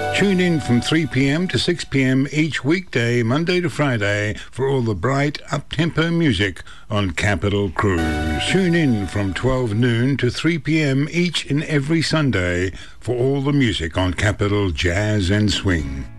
Tune in from 3 p.m. to 6 p.m. each weekday, Monday to Friday, for all the bright, up-tempo music on Capital Cruise. Tune in from 12 noon to 3 p.m. each and every Sunday for all the music on Capital Jazz and Swing.